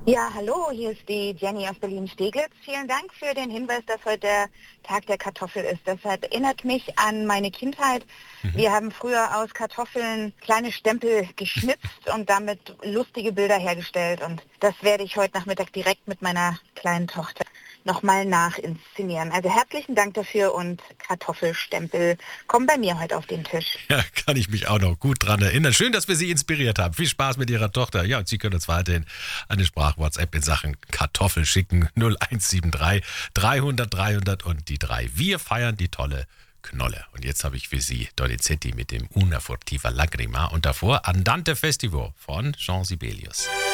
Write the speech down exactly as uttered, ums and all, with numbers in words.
Ja, hallo, hier ist die Jenny aus Berlin-Steglitz. Vielen Dank für den Hinweis, dass heute der Tag der Kartoffel ist. Das erinnert mich an meine Kindheit. Mhm. Wir haben früher aus Kartoffeln kleine Stempel geschnitzt und damit lustige Bilder hergestellt. Und das werde ich heute Nachmittag direkt mit meiner kleinen Tochter nochmal nachinszenieren. Also herzlichen Dank dafür und Kartoffelstempel kommen bei mir heute auf den Tisch. Ja, kann ich mich auch noch gut dran erinnern. Schön, dass wir Sie inspiriert haben. Viel Spaß mit Ihrer Tochter. Ja, und Sie können uns weiterhin eine Sprach-WhatsApp in Sachen Kartoffel schicken. null eins sieben drei dreihundert dreihundert und die drei. Wir feiern die tolle Knolle. Und jetzt habe ich für Sie Donizetti mit dem Una furtiva lagrima und davor Andante Festivo von Jean Sibelius.